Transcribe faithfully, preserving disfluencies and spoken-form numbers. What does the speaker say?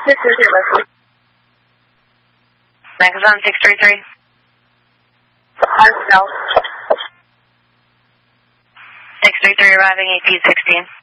This is your Leslie. Next on six three three. On south. six three three arriving, A P sixteen.